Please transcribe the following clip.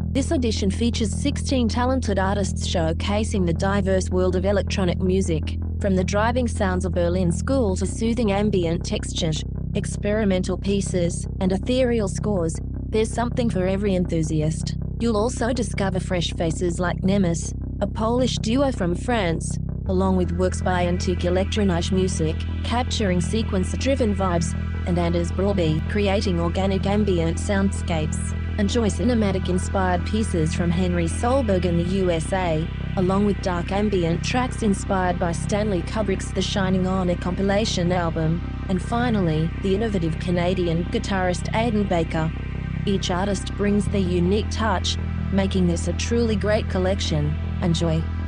This edition features 16 talented artists showcasing the diverse world of electronic music, from the driving sounds of Berlin School to soothing ambient textures, experimental pieces, and ethereal scores. There's something for every enthusiast. You'll also discover fresh faces like Nemes, a Polish duo from France, along with works by Antique Electronic Music, capturing sequence-driven vibes, and Anders Broby, creating organic ambient soundscapes. Enjoy cinematic-inspired pieces from Henry Solberg in the USA, along with dark ambient tracks inspired by Stanley Kubrick's The Shining on a compilation album. And finally, the innovative Canadian guitarist Aidan Baker. Each artist brings their unique touch, making this a truly great collection. Enjoy.